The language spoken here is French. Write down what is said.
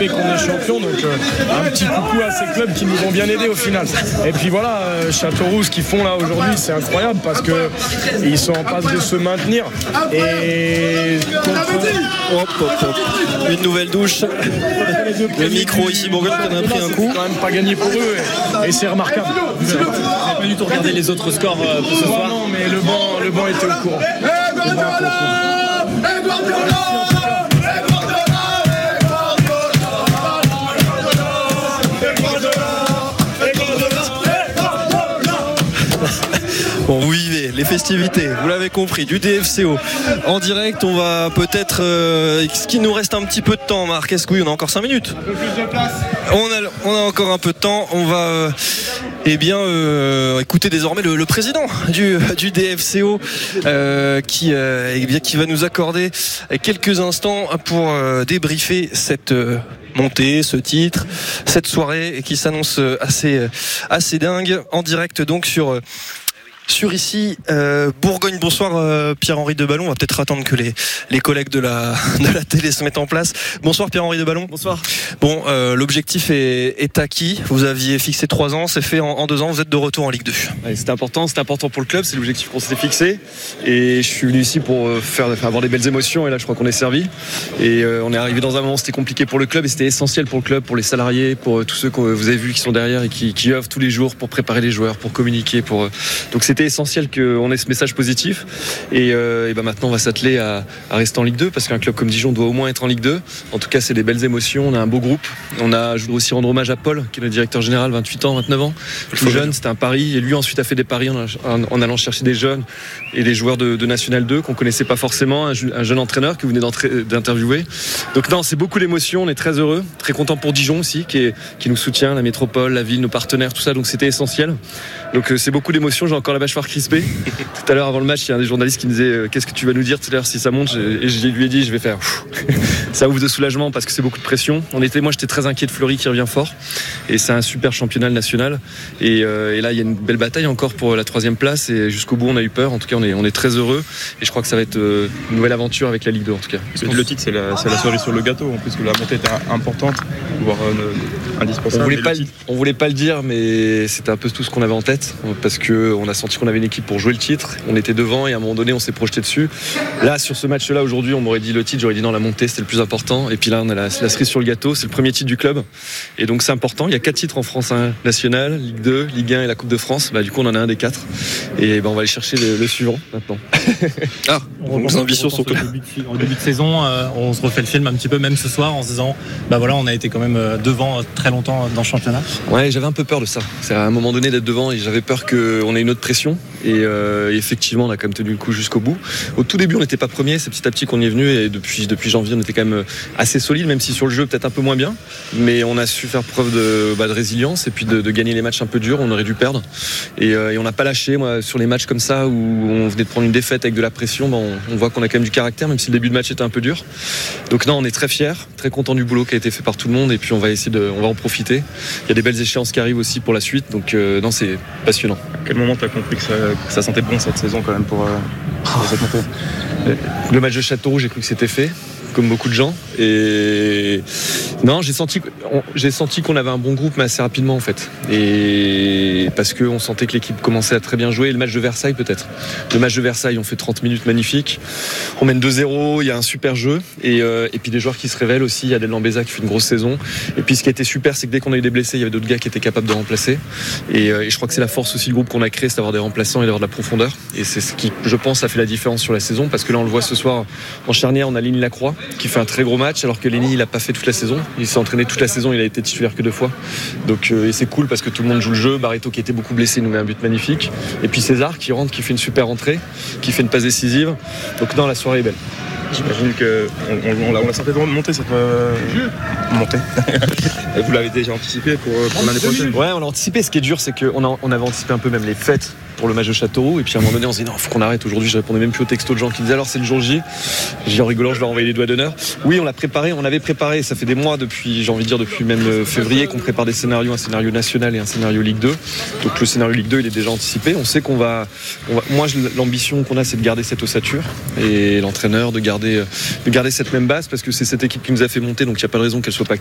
fait qu'on est champion. Donc un petit coucou à ces clubs qui nous ont bien aidés au final. Et puis voilà, Châteauroux, ce qu'ils font là aujourd'hui, c'est incroyable parce que ils sont en passe de se maintenir. Et une nouvelle douche. Le micro ici, Bourgogne qui en a pris un coup. C'est quand même pas gagné pour eux et c'est remarquable. Vous n'avez pas du tout regardé les autres scores pour ce soir? Non, mais le banc était au courant. Bon, vous vivez les festivités, vous l'avez compris, du DFCO en direct. On va peut-être ce qu'il nous reste un petit peu de temps, Marc. Est-ce que oui, on a encore 5 minutes? Un peu plus de place. On a encore un peu de temps. On va écouter désormais le président du DFCO qui va nous accorder quelques instants pour débriefer cette montée, ce titre, cette soirée qui s'annonce assez dingue, en direct donc sur ici Bourgogne. Bonsoir Pierre-Henri Deballon. On va peut-être attendre que les collègues de la télé se mettent en place. Bonsoir Pierre-Henri Deballon. Bonsoir. Bon, l'objectif est acquis. Vous aviez fixé 3 ans, c'est fait en 2 ans. Vous êtes de retour en Ligue 2. Ouais, c'était important pour le club, c'est l'objectif qu'on s'était fixé. Et je suis venu ici pour avoir des belles émotions. Et là, je crois qu'on est servi. Et on est arrivé dans un moment où c'était compliqué pour le club et c'était essentiel pour le club, pour les salariés, pour tous ceux que vous avez vus qui sont derrière et qui œuvrent tous les jours pour préparer les joueurs, pour communiquer. Donc c'était essentiel qu'on ait ce message positif. Et maintenant, on va s'atteler à rester en Ligue 2 parce qu'un club comme Dijon doit au moins être en Ligue 2. En tout cas, c'est des belles émotions. On a un beau groupe. Je voudrais aussi rendre hommage à Paul, qui est le directeur général, 28 ans, 29 ans. Plus jeune, c'était un pari. Et lui, ensuite, a fait des paris en allant chercher des jeunes et des joueurs de National 2 qu'on connaissait pas forcément. Un jeune entraîneur que vous venez d'interviewer. Donc non, c'est beaucoup d'émotions. On est très heureux, très content pour Dijon aussi, qui nous soutient, la métropole, la ville, nos partenaires, tout ça. Donc c'était essentiel. Donc c'est beaucoup d'émotions. J'ai encore la mâchoire crispée. Tout à l'heure, avant le match, il y a un des journalistes qui me disait qu'est-ce que tu vas nous dire tout à l'heure si ça monte, et je lui ai dit je vais faire ça ouvre de soulagement parce que c'est beaucoup de pression. Moi j'étais très inquiet de Fleury qui revient fort et c'est un super championnat national et là il y a une belle bataille encore pour la 3e place et jusqu'au bout on a eu peur. En tout cas on est très heureux et je crois que ça va être une nouvelle aventure avec la Ligue 2 en tout cas. Le titre c'est la cerise sur le gâteau en plus que la montée était importante, voire indispensable. On voulait pas le dire mais c'était un peu tout ce qu'on avait en tête parce qu'on a senti qu'on avait une équipe pour jouer le titre. On était devant et à un moment donné on s'est projeté dessus. Là sur ce match là aujourd'hui on m'aurait dit le titre, j'aurais dit non, la montée c'était le plus important et puis là on a la cerise sur le gâteau, c'est le premier titre du club et donc c'est important. Il y a 4 titres en France, hein, national, Ligue 2, Ligue 1 et la Coupe de France. Du coup on en a un des 4 et on va aller chercher le suivant maintenant. Donc ambitions sur tout. En début de saison on se refait le film un petit peu même ce soir en se disant on a été quand même devant très longtemps dans le championnat. Ouais, j'avais un peu peur de ça. C'est à un moment donné d'être devant et j'avais peur qu'on ait une autre pression et effectivement on a quand même tenu le coup jusqu'au bout. Au tout début on n'était pas premier, c'est petit à petit qu'on y est venu et depuis janvier on était quand même assez solide, même si sur le jeu peut-être un peu moins bien, mais on a su faire preuve de résilience et puis de gagner les matchs un peu durs. On aurait dû perdre et on n'a pas lâché. Moi sur les matchs comme ça où on venait de prendre une défaite avec de la pression, on voit qu'on a quand même du caractère même si le début de match était un peu dur. Donc non, on est très fiers, très contents du boulot qui a été fait par tout le monde et puis on va en profiter. Il y a des belles échéances qui arrivent aussi pour la suite, donc non, c'est passionnant. À quel moment tu as compris que ça sentait bon cette saison quand même pour cette montée? Le match de Châteauroux, j'ai cru que c'était fait, comme beaucoup de gens. Et non, j'ai senti qu'on avait un bon groupe, mais assez rapidement en fait. Et parce qu'on sentait que l'équipe commençait à très bien jouer. Et le match de Versailles peut-être. Le match de Versailles, on fait 30 minutes magnifiques. On mène 2-0, il y a un super jeu. Et puis des joueurs qui se révèlent aussi. Il y a Adel Lambeza qui fait une grosse saison. Et puis ce qui était super, c'est que dès qu'on a eu des blessés, il y avait d'autres gars qui étaient capables de remplacer. Et je crois que c'est la force aussi du groupe qu'on a créé, c'est d'avoir des remplaçants et d'avoir de la profondeur. Et c'est ce qui, je pense, a fait la différence sur la saison. Parce que là, on le voit ce soir en charnière, on a Lenny Lacroix qui fait un très gros match, alors que Lenny, il n'a pas fait toute la saison. Il s'est entraîné toute la saison, il a été titulaire que 2 fois. Donc et c'est cool parce que tout le monde joue le jeu. Barreto qui était beaucoup blessé nous met un but magnifique. Et puis César qui rentre, qui fait une super entrée, qui fait une passe décisive. Donc non, la soirée est belle. J'imagine qu'on l'a senti monter cette montée. Et vous l'avez déjà anticipé pour l'année prochaine? Ouais, on l'a anticipé. Ce qui est dur, c'est qu'on avait anticipé un peu même les fêtes pour le match de Châteauroux. Et puis à un moment donné, on se dit non, faut qu'on arrête. Aujourd'hui, je répondais même plus aux textos de gens qui me disaient alors c'est le jour J. En rigolant, je leur envoyais les doigts d'honneur. Oui, on avait préparé. Ça fait des mois depuis même février qu'on prépare des scénarios, un scénario national et un scénario Ligue 2. Donc le scénario Ligue 2, il est déjà anticipé. On sait moi, l'ambition qu'on a, c'est de garder cette ossature et l'entraîneur de garder cette même base parce que c'est cette équipe qui nous a fait monter. Donc il n'y a pas de raison qu'elle soit pas